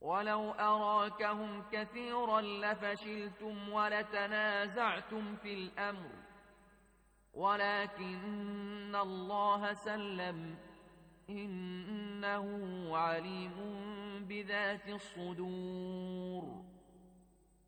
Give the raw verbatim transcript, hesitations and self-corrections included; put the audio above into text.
ولو أراكهم كثيرا لفشلتم ولتنازعتم في الأمر ولكن الله سلم إنه عليم بذات الصدور.